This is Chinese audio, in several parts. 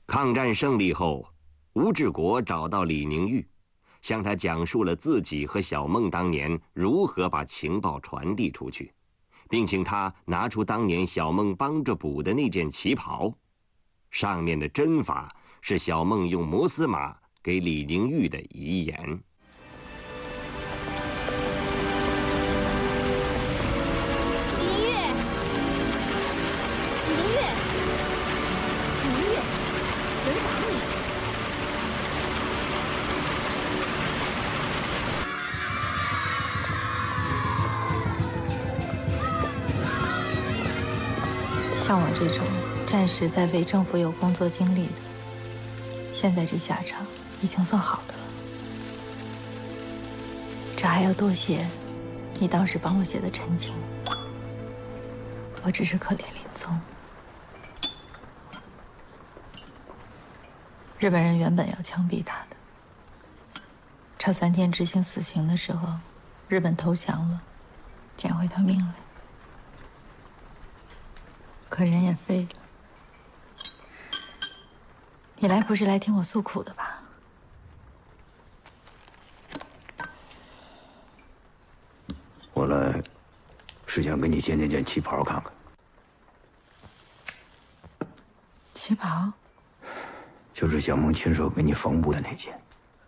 抗战胜利后，吴志国找到李宁玉，向他讲述了自己和小孟当年如何把情报传递出去，并请他拿出当年小孟帮着补的那件旗袍，上面的针法是小孟用摩斯码给李宁玉的遗言。 像我这种暂时在伪政府有工作经历的，现在这下场已经算好的了。这还要多谢你当时帮我写的陈情，我只是可怜林宗。日本人原本要枪毙他的，差3天执行死刑的时候，日本投降了，捡回他命来。可人也废了。你来不是来听我诉苦的吧？ 我来是想给你借那件旗袍看看。 旗袍？ 就是小孟亲手给你缝补的那件。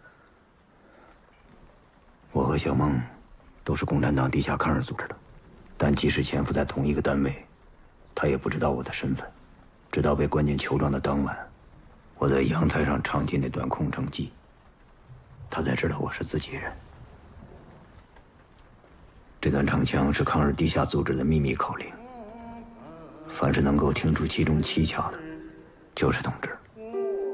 我和小孟都是共产党地下抗日组织的，但即使潜伏在同一个单位，他也不知道我的身份，直到被关进囚庄的当晚，我在阳台上唱起那段空城计，他才知道我是自己人。这段唱腔是抗日地下组织的秘密口令，凡是能够听出其中蹊跷的，就是同志。